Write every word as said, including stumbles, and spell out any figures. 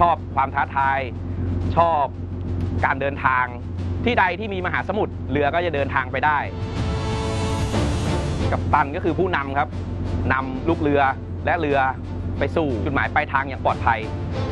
ชอบความท้าทายชอบการเดินทางที่ใดที่มีมหาสมุทรเรือก็จะเดินทางไปได้กัปตันก็คือผู้นำครับนำลูกเรือและเรือไปสู่จุดหมายปลายทางอย่างปลอดภัย